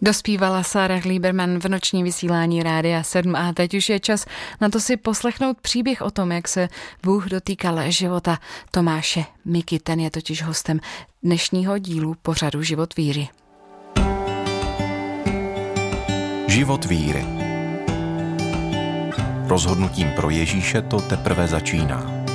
Dospívala Sarah Lieberman v nočním vysílání Rádia 7 a teď už je čas na to si poslechnout příběh o tom, jak se Bůh dotýkal života Tomáše Miky. Ten je totiž hostem dnešního dílu pořadu Život víry. Život víry. Rozhodnutím pro Ježíše to teprve začíná.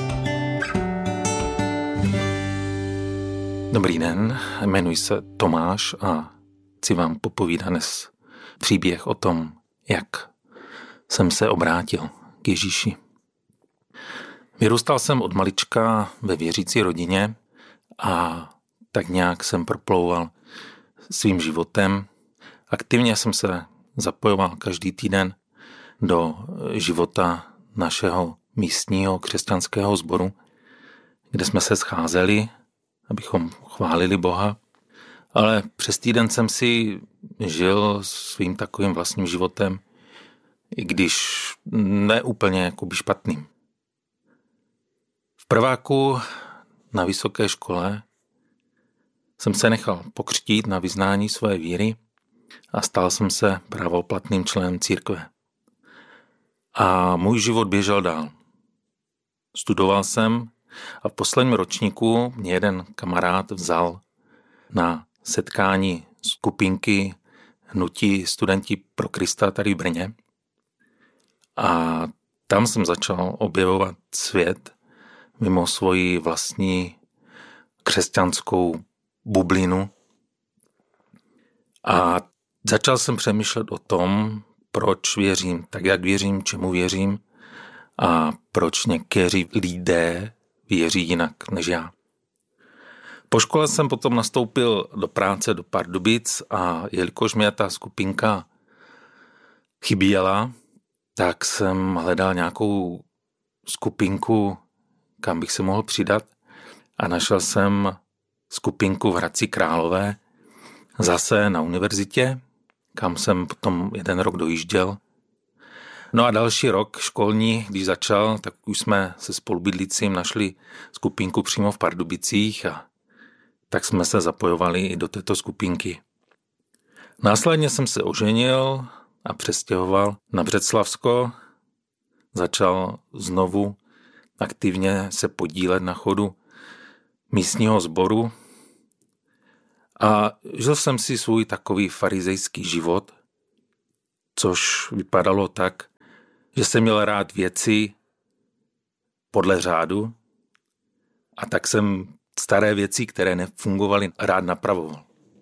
Dobrý den, jmenuji se Tomáš a chci vám popovídat dnes příběh o tom, jak jsem se obrátil k Ježíši. Vyrůstal jsem od malička ve věřící rodině a tak nějak jsem proplouval svým životem. Aktivně jsem se zapojoval každý týden do života našeho místního křesťanského sboru, kde jsme se scházeli, abychom chválili Boha. Ale přes týden jsem si žil svým takovým vlastním životem, i když ne úplně jakoby špatným. V prváku na vysoké škole jsem se nechal pokřtít na vyznání své víry a stal jsem se právoplatným členem církve. A můj život běžel dál. Studoval jsem a v posledním ročníku mě jeden kamarád vzal na setkání skupinky Hnutí studenti pro Krista tady v Brně. A tam jsem začal objevovat svět mimo svoji vlastní křesťanskou bublinu. A začal jsem přemýšlet o tom, proč věřím tak, jak věřím, čemu věřím a proč někteří lidé věří jinak než já. Po škole jsem potom nastoupil do práce do Pardubic a jelikož mě ta skupinka chyběla, tak jsem hledal nějakou skupinku, kam bych se mohl přidat a našel jsem skupinku v Hradci Králové, zase na univerzitě, kam jsem potom jeden rok dojížděl. No a další rok školní, když začal, tak už jsme se spolubydlícím našli skupinku přímo v Pardubicích a tak jsme se zapojovali i do této skupinky. Následně jsem se oženil a přestěhoval na Břeclavsko. Začal znovu aktivně se podílet na chodu místního sboru a žil jsem si svůj takový farizejský život, což vypadalo tak, že jsem měl rád věci podle řádu a tak jsem staré věci, které nefungovaly, rád napravoval.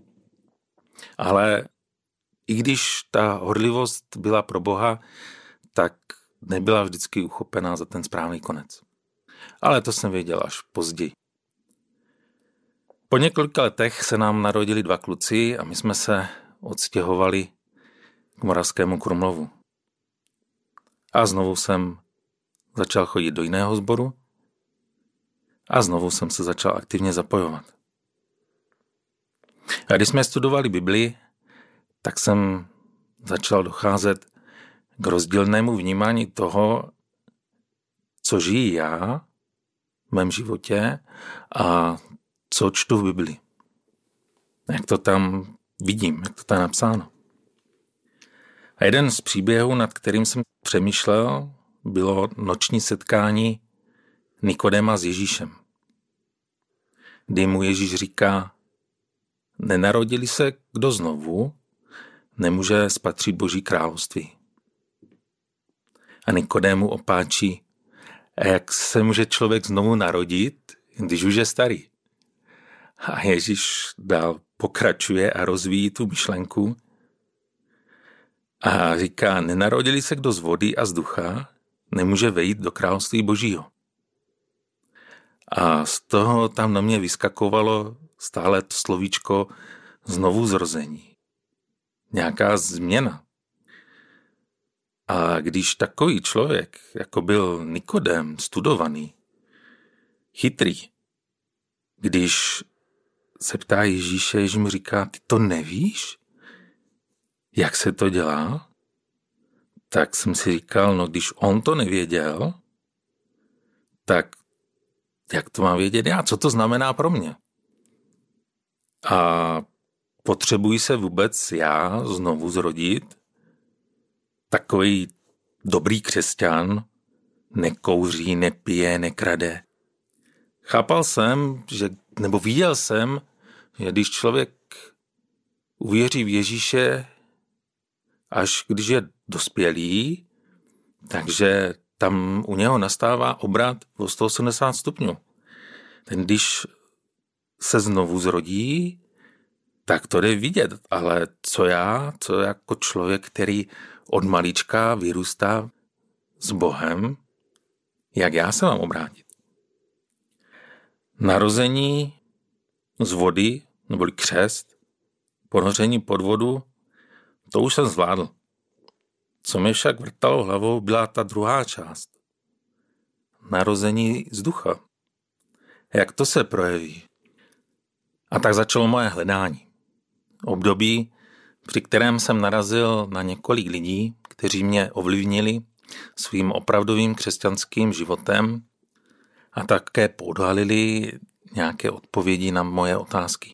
Ale i když ta horlivost byla pro Boha, tak nebyla vždycky uchopená za ten správný konec. Ale to jsem věděl až později. Po několika letech se nám narodili 2 kluci a my jsme se odstěhovali k Moravskému Krumlovu. A znovu jsem začal chodit do jiného sboru a znovu jsem se začal aktivně zapojovat. A když jsme studovali Bibli, tak jsem začal docházet k rozdílnému vnímání toho, co žiji já v mém životě a co čtu v Bibli. Jak to tam vidím, jak to tam je napsáno. A jeden z příběhů, nad kterým jsem přemýšlel, bylo noční setkání Nikodema s Ježíšem, kdy mu Ježíš říká, nenarodili se kdo znovu, nemůže spatřit Boží království. A Nikodému opáčí, a jak se může člověk znovu narodit, když už je starý. A Ježíš dál pokračuje a rozvíjí tu myšlenku a říká, nenarodili se kdo z vody a z ducha, nemůže vejít do království Božího. A z toho tam na mě vyskakovalo stále to slovíčko znovu zrození. Nějaká změna. A když takový člověk, jako byl Nikodem, studovaný, chytrý, když se ptá Ježíše, Ježíš mu říká, ty to nevíš? Jak se to dělá? Tak jsem si říkal, no když on to nevěděl, tak jak to mám vědět já? Co to znamená pro mě? A potřebuji se vůbec já znovu zrodit? Takový dobrý křesťan, nekouří, nepije, nekrade. Chápal jsem, nebo viděl jsem, že když člověk uvěří v Ježíše, až když je dospělý, takže tam u něho nastává obrat o 180 stupňů. Ten když se znovu zrodí, tak to jde vidět. Ale co jako člověk, který od malička vyrůstá s Bohem, jak já se mám obrátit? Narození z vody, neboli křest, ponoření pod vodu, to už jsem zvládl. Co mi však vrtalo hlavou, byla ta druhá část. Narození z ducha. Jak to se projeví? A tak začalo moje hledání. Období, při kterém jsem narazil na několik lidí, kteří mě ovlivnili svým opravdovým křesťanským životem a také podhalili nějaké odpovědi na moje otázky.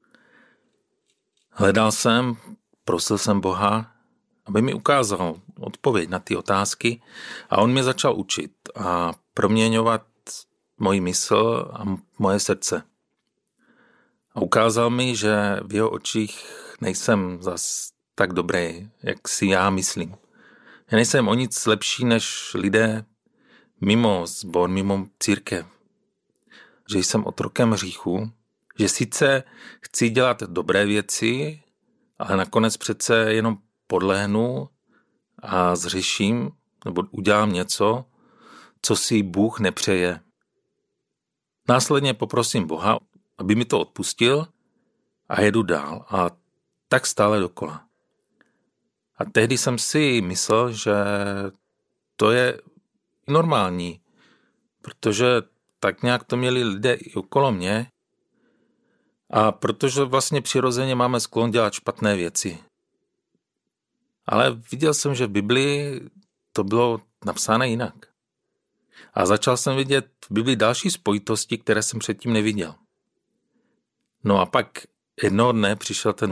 Hledal jsem, prosil jsem Boha, aby mi ukázal odpověď na ty otázky a on mě začal učit a proměňovat moji mysl a moje srdce. A ukázal mi, že v jeho očích nejsem zas tak dobrý, jak si já myslím. Já nejsem o nic lepší než lidé mimo sbor, mimo církev. Že jsem otrokem hříchu, že sice chci dělat dobré věci, ale nakonec přece jenom podlehnu a zřeším nebo udělám něco, co si Bůh nepřeje. Následně poprosím Boha, aby mi to odpustil a jedu dál a tak stále dokola. A tehdy jsem si myslel, že to je normální, protože tak nějak to měli lidé i okolo mě a protože vlastně přirozeně máme sklon dělat špatné věci. Ale viděl jsem, že v Biblii to bylo napsáno jinak. A začal jsem vidět v Biblii další spojitosti, které jsem předtím neviděl. No a pak jednoho dne přišel ten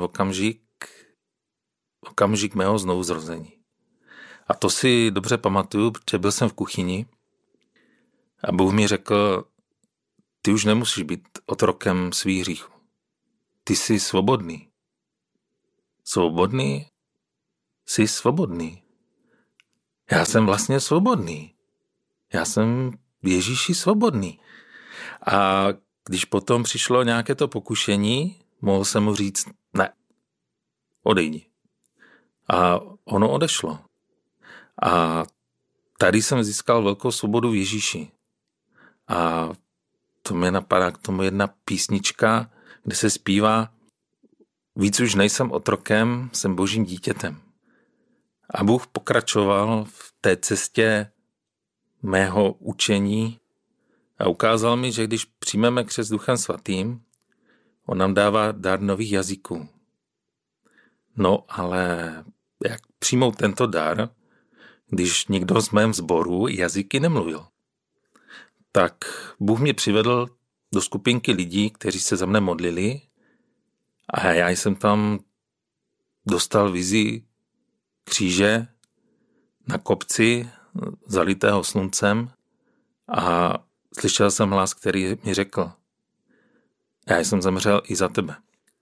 okamžik mého znovuzrození. A to si dobře pamatuju, protože byl jsem v kuchyni a Bůh mi řekl, ty už nemusíš být otrokem svých hříchů. Ty jsi svobodný. Svobodný? Jsi svobodný. Já jsem vlastně svobodný. Já jsem Ježíši svobodný. A když potom přišlo nějaké to pokušení, mohl jsem mu říct, ne, odejdi. A ono odešlo. A tady jsem získal velkou svobodu v Ježíši. A to mě napadá k tomu jedna písnička, kde se zpívá, víc už nejsem otrokem, jsem božím dítětem. A Bůh pokračoval v té cestě mého učení a ukázal mi, že když přijmeme křest Duchem Svatým, on nám dává dar nových jazyků. No ale jak přijmout tento dar, když nikdo z mém sboru jazyky nemluvil? Tak Bůh mě přivedl do skupinky lidí, kteří se za mne modlili a já jsem tam dostal vizi kříže na kopci zalitého sluncem a slyšel jsem hlas, který mi řekl, já jsem zemřel i za tebe.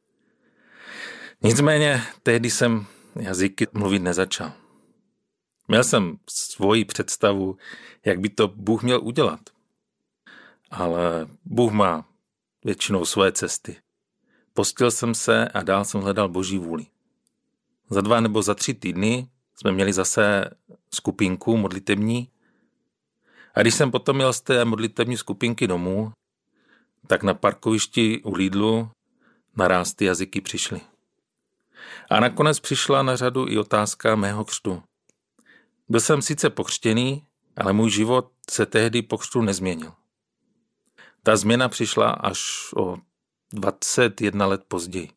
Nicméně tehdy jsem jazyky mluvit nezačal. Měl jsem svoji představu, jak by to Bůh měl udělat. Ale Bůh má většinou své cesty. Postil jsem se a dál jsem hledal Boží vůli. Za 2 nebo za 3 týdny jsme měli zase skupinku modlitební. A když jsem potom jel z té modlitební skupinky domů, tak na parkovišti u Lidlu naráz ty jazyky přišly. A nakonec přišla na řadu i otázka mého křtu. Byl jsem sice pokřtěný, ale můj život se tehdy po křtu nezměnil. Ta změna přišla až o 21 let později.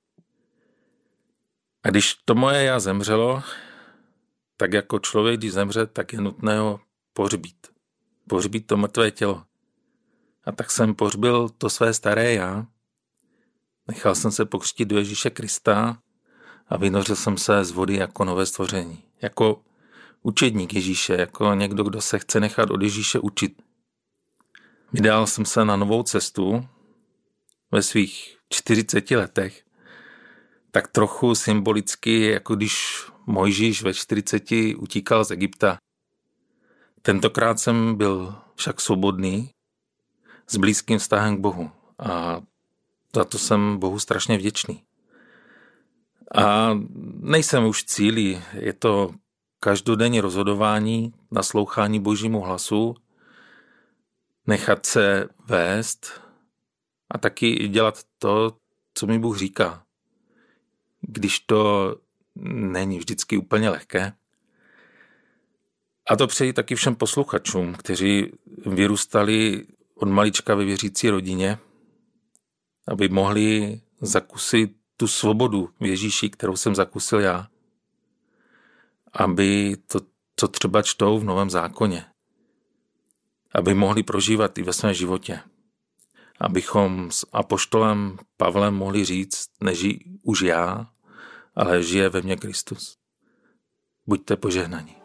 A když to moje já zemřelo, tak jako člověk, když zemře, tak je nutné ho pohřbít. Pohřbít to mrtvé tělo. A tak jsem pohřbil to své staré já. Nechal jsem se pokřtít do Ježíše Krista a vynořil jsem se z vody jako nové stvoření. Jako učedník Ježíše, jako někdo, kdo se chce nechat od Ježíše učit. Vydal jsem se na novou cestu ve svých 40 letech, tak trochu symbolicky, jako když Mojžíš ve 40 utíkal z Egypta. Tentokrát jsem byl však svobodný, s blízkým vztahem k Bohu a za to jsem Bohu strašně vděčný. A nejsem už cílí, je to každodenní rozhodování, naslouchání Božímu hlasu, nechat se vést a taky dělat to, co mi Bůh říká. Když to není vždycky úplně lehké. A to přeji taky všem posluchačům, kteří vyrůstali od malička ve věřící rodině, aby mohli zakusit tu svobodu v Ježíši, kterou jsem zakusil já. Aby to, co třeba čtou v Novém zákoně, aby mohli prožívat i ve svém životě. Abychom s apoštolem Pavlem mohli říct, nežij už já, ale žije ve mně Kristus. Buďte požehnaní.